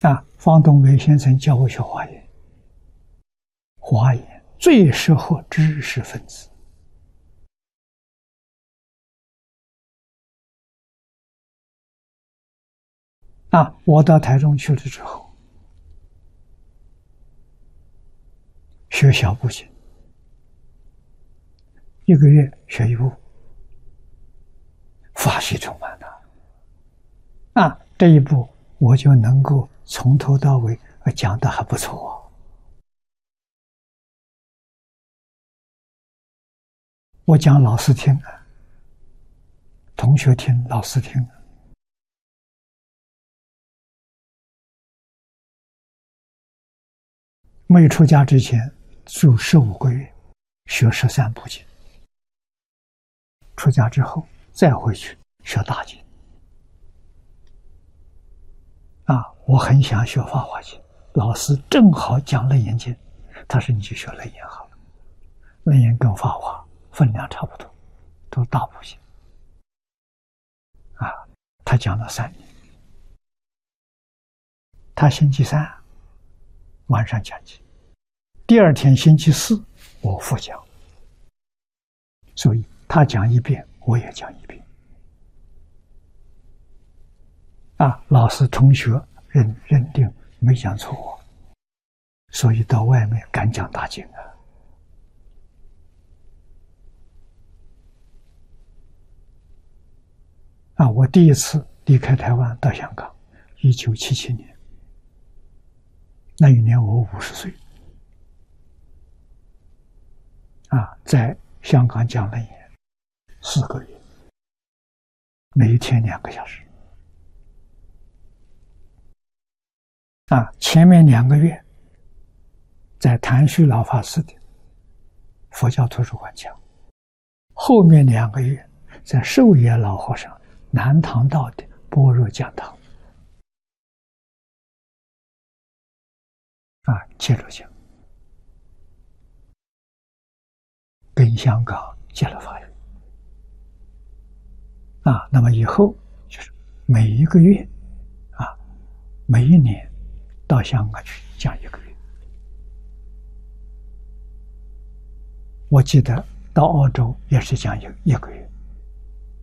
方东梅先生教我学华严，华严最适合知识分子。我到台中去了之后，学小部经，1个月学一部，法喜充满了。这一部我就能够从头到尾讲得还不错。我讲老师听，同学听，老师听。没出家之前住15个月，学13部经。出家之后再回去学大经。我很想学法华经，老师正好讲楞严经，他说你去学楞严好了，楞严跟法华分量差不多，都是大部经。他讲了3年，他星期3晚上讲经，第2天星期4我复讲，所以他讲1遍，我也讲1遍。老师同学认定没讲错，所以到外面敢讲大经我第一次离开台湾到香港，1977年，那一年我50岁。在香港讲楞严4个月，每一天2个小时。前面2个月在谭旭老法师的佛教图书馆讲，后面2个月在寿野老和尚南塘道的般若讲堂接着讲，跟香港结了法缘。那么以后就是每1个月每1年到香港去讲1个月。我记得到澳洲也是讲1个月。